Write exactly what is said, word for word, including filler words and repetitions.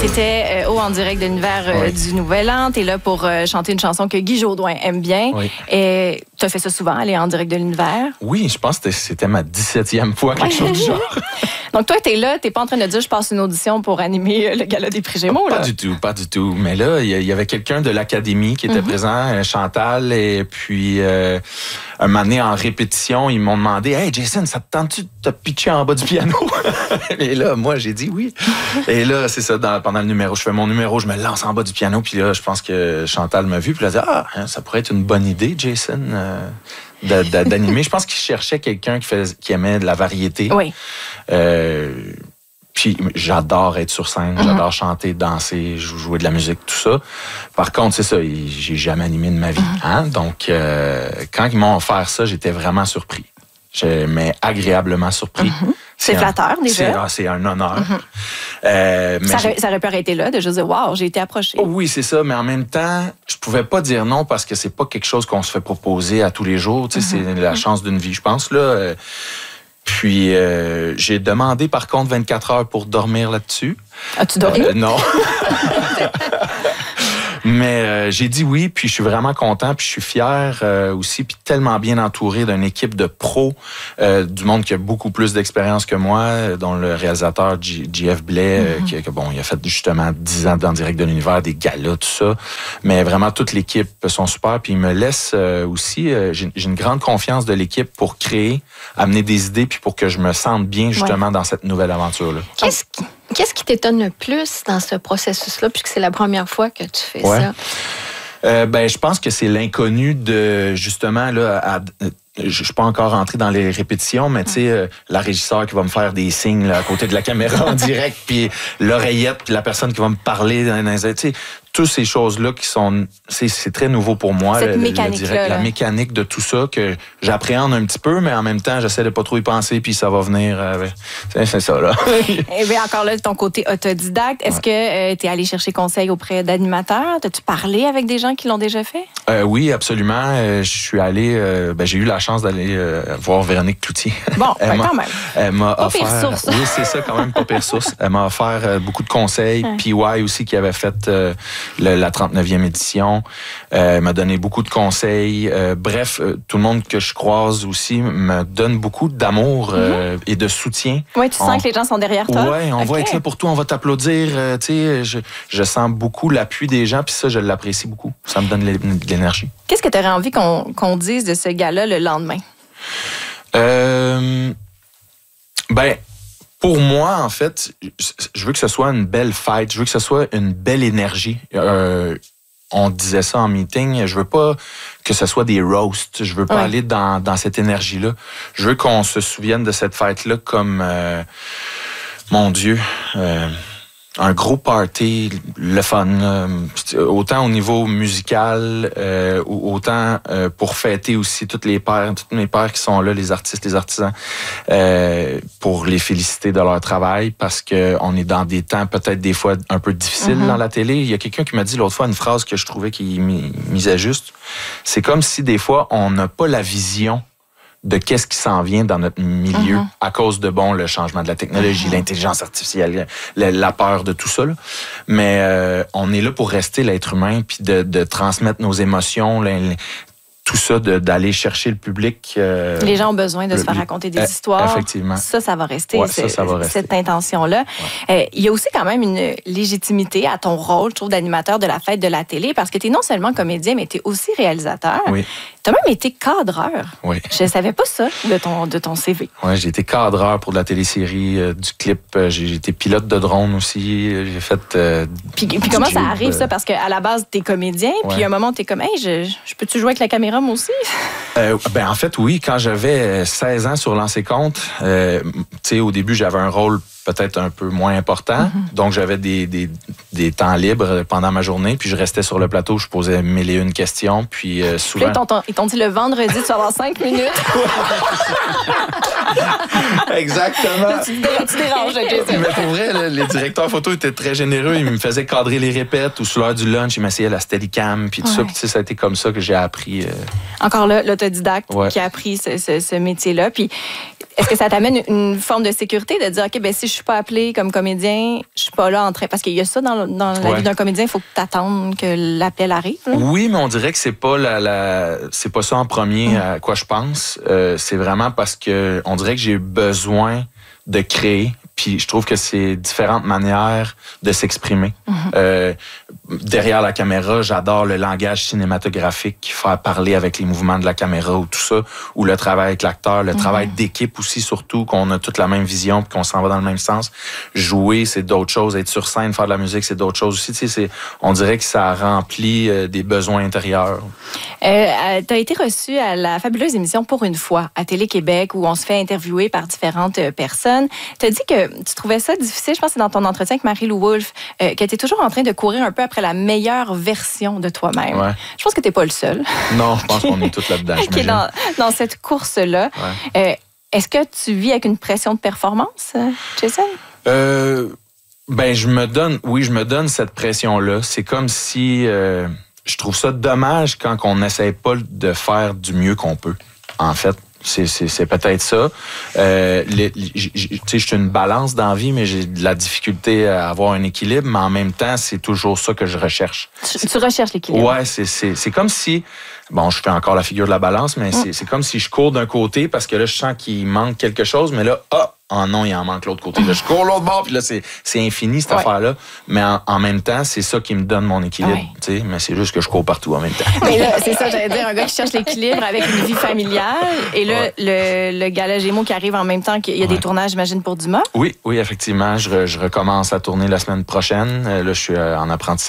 T'étais euh, au En direct de l'univers euh, oui. du Nouvel An. T'es là pour euh, chanter une chanson que Guy Jodoin aime bien. Oui. Et t'as fait ça souvent, aller En direct de l'univers? Oui, je pense que c'était ma dix-septième fois, quelque chose du genre. Donc toi, t'es là, t'es pas en train de dire je passe une audition pour animer le gala des prix Gémeaux, là? Pas du tout, pas du tout. Mais là, il y avait quelqu'un de l'Académie qui était mm-hmm. présent, Chantal, et puis euh, un moment donné, en répétition, ils m'ont demandé « Hey Jason, ça te tente-tu de te pitcher en bas du piano? » Et là, moi, j'ai dit oui. Et là, c'est ça, dans, pendant le numéro, je fais mon numéro, je me lance en bas du piano, puis là, je pense que Chantal m'a vu, puis elle a dit « Ah, hein, ça pourrait être une bonne idée, Jason. Euh, » d'animer. Je pense qu'il cherchait quelqu'un qui, fait, qui aimait de la variété. Oui. Euh, puis j'adore être sur scène, mm-hmm. j'adore chanter, danser, jouer de la musique, tout ça. Par contre, c'est ça, j'ai jamais animé de ma vie. Mm-hmm. Hein? Donc, euh, quand ils m'ont offert ça, j'étais vraiment surpris. Je, mais agréablement surpris. Mm-hmm. C'est, c'est flatteur, un, déjà. C'est, ah, c'est un honneur. Mm-hmm. Euh, mais ça, aurait, ça aurait pu arrêter là, de juste dire « Wow, j'ai été approché. » Oh, oui, c'est ça. Mais en même temps, je pouvais pas dire non parce que c'est pas quelque chose qu'on se fait proposer à tous les jours. Tu sais, mm-hmm. c'est la chance d'une vie, je pense. Là. Euh, puis, euh, j'ai demandé, par contre, vingt-quatre heures pour dormir là-dessus. As-tu dormi? Euh, non. Mais euh, j'ai dit oui, puis je suis vraiment content, puis je suis fier euh, aussi, puis tellement bien entouré d'une équipe de pros, euh, du monde qui a beaucoup plus d'expérience que moi, dont le réalisateur G- J F Blais, mm-hmm. euh, qui, qui bon, il a fait justement dix ans d'En direct de l'univers, des galas, tout ça. Mais vraiment, toute l'équipe sont super, puis ils me laissent euh, aussi, euh, j'ai, j'ai une grande confiance de l'équipe pour créer, amener des idées, puis pour que je me sente bien justement ouais. dans cette nouvelle aventure-là. Qu'est-ce qui... Qu'est-ce qui t'étonne le plus dans ce processus-là, puisque c'est la première fois que tu fais ouais. ça? Euh, ben, je pense que c'est l'inconnu de, justement, là, à, à, je suis pas encore rentré dans les répétitions, mais tu sais, euh, la régisseur qui va me faire des signes là, à côté de la caméra en direct, puis l'oreillette, puis la personne qui va me parler dans les... Tu sais, toutes ces choses-là qui sont... C'est, c'est très nouveau pour moi. Cette le, mécanique le direct, la mécanique de tout ça, que j'appréhende un petit peu, mais en même temps, j'essaie de pas trop y penser, puis ça va venir... Euh, c'est, c'est ça, là. Et bien, encore là, ton côté autodidacte, est-ce ouais. que euh, tu es allé chercher conseil auprès d'animateurs? T'as-tu parlé avec des gens qui l'ont déjà fait? Euh, oui, absolument. Euh, je suis allé... Euh, ben, j'ai eu la chance d'aller euh, voir Véronique Cloutier. Bon, ben, quand même. Elle m'a pas offert... pire source. Oui, c'est ça, quand même, pas pire source. Elle m'a offert euh, beaucoup de conseils. Ouais. P Y aussi, qui avait fait... Euh, Le, la trente-neuvième édition, euh, m'a donné beaucoup de conseils. Euh, bref, euh, tout le monde que je croise aussi me donne beaucoup d'amour euh, mm-hmm. et de soutien. Oui, tu on... sens que les gens sont derrière toi? Oui, on okay. va être là pour toi, on va t'applaudir. Euh, tu sais, je, je sens beaucoup l'appui des gens, puis ça, je l'apprécie beaucoup. Ça me donne de l'énergie. Qu'est-ce que tu aurais envie qu'on, qu'on dise de ce gars-là le lendemain? Euh, ben... Pour moi, en fait, je veux que ce soit une belle fête. Je veux que ce soit une belle énergie. Euh, on disait ça en meeting. Je veux pas que ce soit des roasts. Je veux pas ouais. aller dans, dans cette énergie-là. Je veux qu'on se souvienne de cette fête-là comme, euh, mon Dieu, euh, un gros party, le fun. Là. Autant au niveau musical, euh, autant euh, pour fêter aussi toutes les pères, tous mes pères qui sont là, les artistes, les artisans, euh, pour les féliciter de leur travail, parce que on est dans des temps peut-être des fois un peu difficiles mm-hmm. dans la télé. Il y a quelqu'un qui m'a dit l'autre fois une phrase que je trouvais qui misait juste. C'est comme si des fois on n'a pas la vision de qu'est-ce qui s'en vient dans notre milieu mm-hmm. à cause de, bon, le changement de la technologie, mm-hmm. l'intelligence artificielle, la, la peur de tout ça. Là. Mais euh, on est là pour rester l'être humain, puis de, de transmettre nos émotions, les, les, tout ça, de, d'aller chercher le public. Euh, les gens ont besoin de le, se faire raconter des euh, histoires. Effectivement. Ça, ça va rester, ouais, ça, ça va rester. Cette intention-là. Ouais. Euh, il y a aussi quand même une légitimité à ton rôle, je trouve, d'animateur de la fête de la télé, parce que tu es non seulement comédien, mais tu es aussi réalisateur. Oui. Tu as même été cadreur. Oui. Je ne savais pas ça de ton, de ton C V. Oui, j'ai été cadreur pour de la télésérie, euh, du clip. J'ai, j'ai été pilote de drone aussi. J'ai fait. Euh, puis puis comment clip, ça arrive, ça? Parce qu'à la base, tu es comédien, ouais. puis à un moment, tu es comme, hey, je, je peux-tu jouer avec la caméra, moi aussi? Euh, ben, en fait, oui. Quand j'avais seize ans sur Lancer Compte, euh, tu sais, au début, j'avais un rôle peut-être un peu moins important. Mm-hmm. Donc, j'avais des, des, des temps libres pendant ma journée. Puis, je restais sur le plateau, je posais mille et une questions. Puis, euh, souvent... Puis, ils, t'ont, ils t'ont dit le vendredi, tu vas avoir cinq minutes. Exactement. Tu, tu déranges, Jason. Mais pour vrai, là, les directeurs photo étaient très généreux. Ils me faisaient cadrer les répètes ou sur l'heure du lunch, ils m'essayaient la Steadicam. Puis, tout ouais. ça. Puis, ça a été comme ça que j'ai appris. Euh... Encore là, l'autodidacte ouais. qui a appris ce, ce, ce métier-là. Puis, Est-ce que ça t'amène une forme de sécurité de dire, OK, ben si je suis pas appelé comme comédien, je suis pas là en train... Parce qu'il y a ça dans, dans la Ouais. vie d'un comédien, il faut que tu attendes que l'appel arrive. Là. Oui, mais on dirait que c'est pas la, la c'est pas ça en premier mm. à quoi je pense. Euh, c'est vraiment parce que on dirait que j'ai besoin de créer. Puis je trouve que c'est différentes manières de s'exprimer. Mm-hmm. Euh, derrière la caméra, j'adore le langage cinématographique, faire parler avec les mouvements de la caméra ou tout ça, ou le travail avec l'acteur, le mm-hmm. travail d'équipe aussi, surtout, qu'on a toute la même vision puis qu'on s'en va dans le même sens. Jouer, c'est d'autres choses. Être sur scène, faire de la musique, c'est d'autres choses aussi. Tu sais, c'est, on dirait que ça remplit euh, des besoins intérieurs. Euh, tu as été reçu à la fabuleuse émission Pour une fois à Télé-Québec où on se fait interviewer par différentes personnes. Tu as dit que tu trouvais ça difficile, je pense que c'est dans ton entretien avec Marie-Lou Wolfe, euh, que tu es toujours en train de courir un peu après la meilleure version de toi-même. Ouais. Je pense que tu n'es pas le seul. Non, je pense qu'on est tous là-dedans. Qui est dans, dans cette course-là. Ouais. Euh, est-ce que tu vis avec une pression de performance, Jason? Euh, ben, je me donne, oui, je me donne cette pression-là. C'est comme si, euh, je trouve ça dommage quand on n'essaie pas de faire du mieux qu'on peut, en fait. C'est, c'est, c'est peut-être ça. Euh, les, j, j, tu sais, je suis une balance dans la vie, mais j'ai de la difficulté à avoir un équilibre, mais en même temps, c'est toujours ça que je recherche. Tu, tu recherches l'équilibre? Ouais, c'est, c'est, c'est comme si, bon, je fais encore la figure de la balance, mais mm. c'est, c'est comme si je cours d'un côté parce que là, je sens qu'il manque quelque chose, mais là, ah, oh non, il en manque l'autre côté. Là, je cours l'autre bord, puis là, c'est, c'est infini, cette ouais. affaire-là. Mais en, en même temps, c'est ça qui me donne mon équilibre. Ouais. Tu sais, mais c'est juste que je cours partout en même temps. Mais là, c'est ça, j'allais dire, un gars qui cherche l'équilibre avec une vie familiale. Et là, ouais. le, le gala Gémeaux qui arrive en même temps, qu'il y a ouais. des tournages, j'imagine, pour Dumas. Oui, oui, effectivement. Je, re, je recommence à tourner la semaine prochaine. Là, je suis en apprentissage.